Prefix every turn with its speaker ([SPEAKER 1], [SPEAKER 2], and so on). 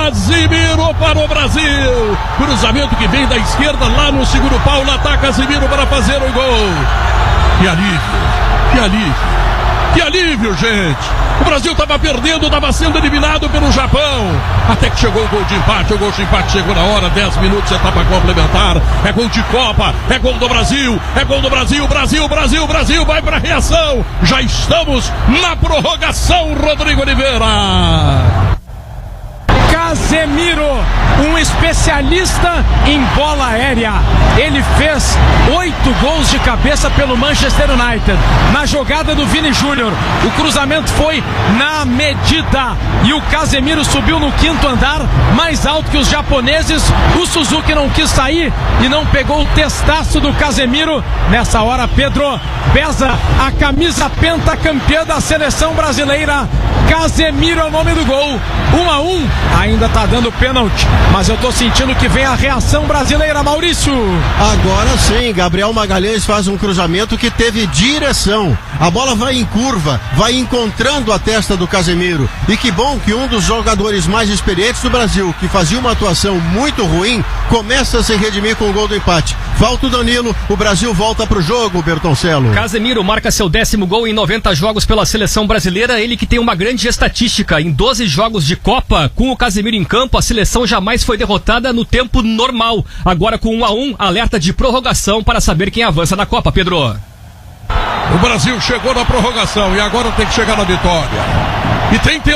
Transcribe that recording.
[SPEAKER 1] Casemiro para o Brasil. Cruzamento que vem da esquerda lá no segundo pau. Lá tá Casemiro para fazer o gol. Que alívio, que alívio. Que alívio, gente! O Brasil estava perdendo, estava sendo eliminado pelo Japão. Até que chegou o gol de empate. O gol de empate chegou na hora, 10 minutos, etapa complementar. É gol de Copa, é gol do Brasil, é gol do Brasil. Brasil, vai pra reação. Já estamos na prorrogação, Rodrigo Oliveira.
[SPEAKER 2] Casemiro, um especialista em bola aérea. Ele fez 8 gols de cabeça pelo Manchester United. Na jogada do Vini Júnior, o cruzamento foi na medida e o Casemiro subiu no 5º andar, mais alto que os japoneses. O Suzuki não quis sair e não pegou o testaço do Casemiro. Nessa hora, Pedro, pesa a camisa pentacampeã da seleção brasileira. Casemiro é o nome do gol. 1-1, ainda tá dando pênalti, mas eu tô sentindo que vem a reação brasileira, Maurício.
[SPEAKER 3] Agora sim, Gabriel Magalhães faz um cruzamento que teve direção. A bola vai em curva, vai encontrando a testa do Casemiro. E que bom que um dos jogadores mais experientes do Brasil, que fazia uma atuação muito ruim, começa a se redimir com o gol do empate. Falta o Danilo, o Brasil volta pro jogo, Bertoncello.
[SPEAKER 4] Casemiro marca seu 10º gol em 90 jogos pela seleção brasileira. Ele que tem uma grande estatística. Em 12 jogos de Copa, com o Casemiro em campo, a seleção jamais foi derrotada no tempo normal. Agora com 1-1, alerta de prorrogação para saber quem avança na Copa, Pedro.
[SPEAKER 1] O Brasil chegou na prorrogação e agora tem que chegar na vitória. E tem tempo.